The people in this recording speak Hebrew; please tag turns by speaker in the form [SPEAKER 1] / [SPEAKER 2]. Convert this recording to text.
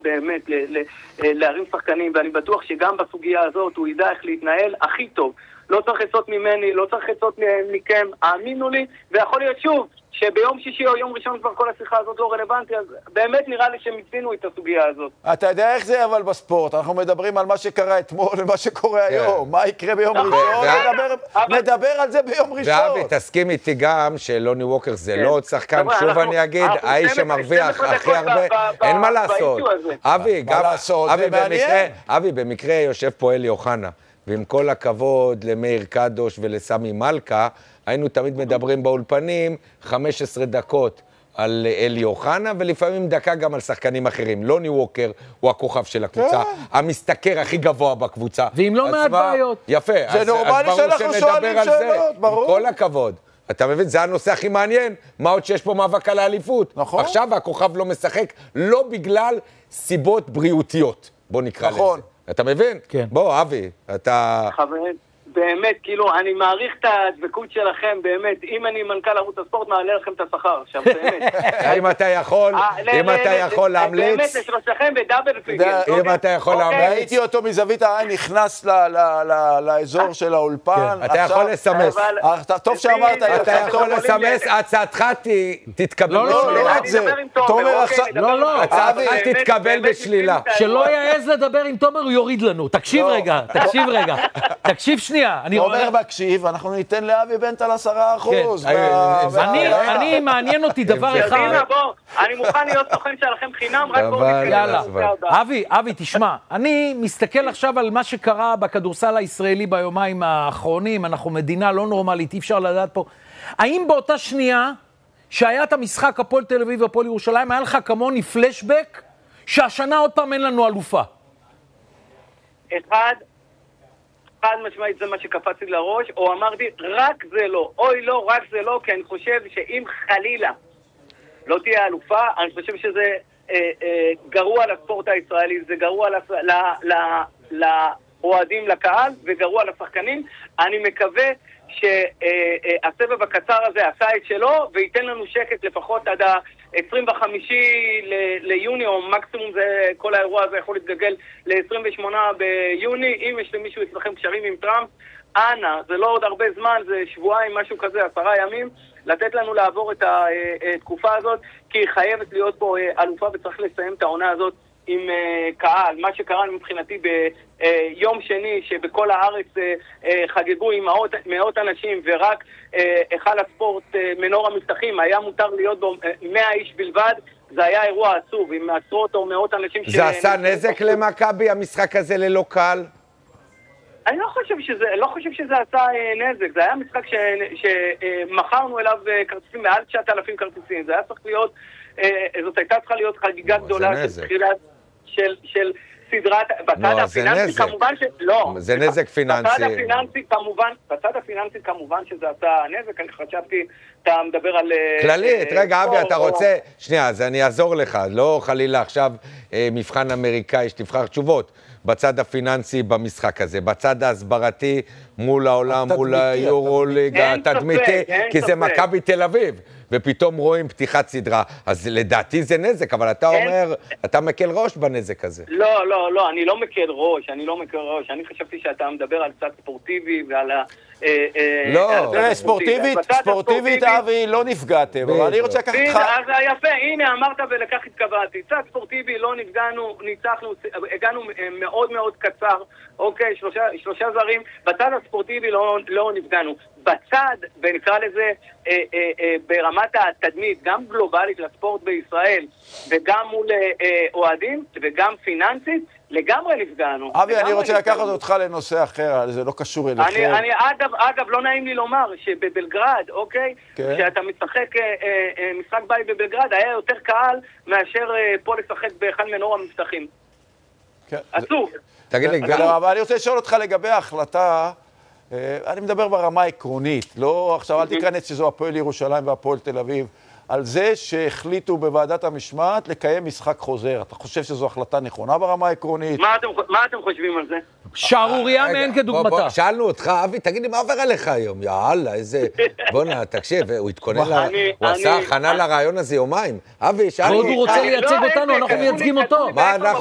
[SPEAKER 1] באמת להרים שחקנים, ואני בטוח שגם בסוגיה הזאת הוא ידע איך להתנהל הכי טוב. לא צריך עצות ממני, לא צריך עצות מכם, האמינו לי, ויכול להיות שוב שביום שישי או יום ראשון כבר כל השיחה הזאת לא רלוונטי, אז באמת נראה לי שמיצינו את הסוגיה הזאת.
[SPEAKER 2] אתה יודע איך זה אבל בספורט, אנחנו מדברים על מה שקרה אתמול ומה שקורה היום, מה יקרה ביום ראשון, נדבר על זה ביום ראשון.
[SPEAKER 3] ואבי, תסכים איתי גם שלוני ווקר זה לא עוד שחקן, שוב אני אגיד, האיש שמרוויח הכי הרבה, אין מה לעשות. אבי, במקרה יושב פה אלי אוחנה, ועם כל הכבוד למאיר קדוש ולסמי מלכה, היינו תמיד מדברים באולפנים 15 דקות על אלי אוחנה, ולפעמים דקה גם על שחקנים אחרים. לוני ווקר הוא הכוכב של הקבוצה, המשתכר הכי גבוה בקבוצה.
[SPEAKER 4] ועם לא מעט בעיות.
[SPEAKER 3] יפה,
[SPEAKER 2] זה נורמלי שאנחנו שואלים שאלות, ברור.
[SPEAKER 3] עם כל הכבוד. אתה מבין, זה הנושא הכי מעניין, מה עוד שיש פה מאבק על האליפות.
[SPEAKER 2] נכון.
[SPEAKER 3] עכשיו הכוכב לא משחק, לא בגלל סיבות בריאותיות, בוא נקרא לזה.
[SPEAKER 2] נכון.
[SPEAKER 3] אתה מבין?
[SPEAKER 4] כן.
[SPEAKER 3] בוא, אבי, אתה...
[SPEAKER 1] חברים, באמת, כאילו, אני מעריך את הדבקות שלכם, באמת, אם אני מנכ"ל ערוץ הספורט, מעלה לכם את השכר, עכשיו, באמת.
[SPEAKER 3] אם אתה יכול להמליץ...
[SPEAKER 1] באמת, לשלושתכם בדאבל פיגר.
[SPEAKER 3] אם אתה יכול להמליץ...
[SPEAKER 2] ראיתי אותו מזווית העין, נכנס לאזור של האולפן.
[SPEAKER 3] אתה יכול לסמס.
[SPEAKER 2] טוב שאמרת.
[SPEAKER 3] אתה יכול לסמס, הצעתך תתקבל.
[SPEAKER 4] לא
[SPEAKER 2] רק זה. תומר עכשיו...
[SPEAKER 4] לא.
[SPEAKER 3] הצעתך תתקבל בשלילה.
[SPEAKER 4] שלא יעז לדבר עם תומר, הוא יוריד לנו. תקשיב רגע. תקשיב שנייה.
[SPEAKER 2] תומר מקשיב, אנחנו ניתן לאבי בנטל 10%.
[SPEAKER 4] אני מעניין אותי דבר אחד.
[SPEAKER 1] אני מוכן להיות סוכן שלכם חינם, רק בואו
[SPEAKER 4] יאללה. אבי, תשמע, אני מסתכל עכשיו על מה שקרה בכדורסל הישראלי ביומיים האחרונים, אנחנו מדינה לא נורמלית, אי אפשר לדעת פה. האם באותה שנייה שהיה את המשחק הפועל תל אביב והפועל ירושלים, היה לך כמוני פלשבק שהשנה עוד פעם אין לנו אלופה?
[SPEAKER 1] חד משמעית זה מה שקפצתי לראש, או אמרתי, רק זה לא, אוי לא, רק זה לא, כי אני חושב שאם חלילה לא תהיה אלופה, אני חושב שזה גרוע לספורט הישראלי, זה גרוע לאוהדים, לקהל, וגרוע לשחקנים. אני מקווה שהסבב הקצר הזה עשה את שלו, וייתן לנו שקט לפחות עד ה-25 ליוני, או מקסימום כל האירוע הזה יכול להתגגל ל-28 ביוני. אם יש למישהו אצלכם קשרים עם טראמפ, אנא, זה לא עוד הרבה זמן, זה שבועיים, משהו כזה, 10 ימים, לתת לנו לעבור את התקופה הזאת, כי היא חייבת להיות פה אלופה, וצריך לסיים את העונה הזאת עם קהל. מה שקרה מבחינתי ביום שני, שבכל הארץ חגגו עם מאות אנשים, ורק היכל הספורט מנור המבטחים היה מותר להיות בו 100 איש בלבד, זה היה אירוע עצוב, עם עשרות או מאות אנשים.
[SPEAKER 3] זה עשה נזק למכבי, המשחק הזה ללא קהל?
[SPEAKER 1] אני לא חושב שזה עשה נזק. זה היה משחק שמכרנו אליו כרטיסים, מעל 9,000 כרטיסים. זה היה צריך להיות, זאת הייתה צריכה להיות חגיגה גדולה של סדרת, בצד הפיננסי כמובן לא.
[SPEAKER 3] זה נזק פיננסי.
[SPEAKER 1] בצד הפיננסי כמובן שזה עשה נזק. אני חשבתי, אתה מדבר על...
[SPEAKER 3] כללית, רגע אבי, אתה רוצה... שנייה, אז אני אעזור לך. לא חלילה עכשיו מבחן אמריקאי שתבחר תשובות. בצד הפיננסי במשחק הזה, בצד ההסברתי מול העולם, מול היורוליגה, התדמיתי, כי זה מכבי תל אביב, ופתאום רואים פתיחת סדרה, אז לדעתי זה נזק, אבל אתה אומר, אתה מקל ראש בנזק הזה.
[SPEAKER 1] לא, אני לא מקל ראש, אני חשבתי שאתה מדבר על צד ספורטיבי ועל ה...
[SPEAKER 3] לא,
[SPEAKER 2] ספורטיבית אבי לא נפגעתם, אבל אני רוצה לקחת אותך...
[SPEAKER 1] אז יפה, הנה אמרת ולכך התכוונתי, צד ספורטיבי לא נפגענו, ניצחנו, הגענו מאוד מאוד קצר, אוקיי, שלושה זרים, בצד הספורטיבי לא נפגענו, בצד, ונקרא לזה ברמת התדמית, גם גלובלית לספורט בישראל, וגם מול אוהדים, וגם פיננסית, לגמרי נפגענו.
[SPEAKER 2] אבי, אני רוצה לקחת אותך לנושא אחר, זה לא קשור אליכם.
[SPEAKER 1] אגב, לא נעים לי לומר שבבלגרד, אוקיי? כשאתה משחק משחק בית בבלגרד, היה יותר קהל מאשר פה לשחק באחד מנור המבטחים. עצוב.
[SPEAKER 3] תגיד לי,
[SPEAKER 2] אבל אני רוצה לשאול אותך לגבי ההחלטה, אני מדבר ברמה העקרונית, לא עכשיו, אל תיכנס שזו הפועל ירושלים והפועל תל אביב, על זה שהחליטו בוועדת המשמעת לקיים משחק חוזר. אתה חושב שזו החלטה נכונה ברמה העקרונית?
[SPEAKER 1] מה אתם חושבים על זה?
[SPEAKER 4] שערוריה מאין כדוגמתה.
[SPEAKER 3] שאלנו אותך, אבי, תגיד לי, מה עובר עליך היום? יאללה, איזה... בוא'נה, תקשיב, הוא התכונן הוא עשה הכנה לרעיון הזה יומיים. אבי, שאלנו...
[SPEAKER 4] ועוד הוא רוצה לייצג אותנו, אנחנו מייצגים אותו.
[SPEAKER 3] מה אנחנו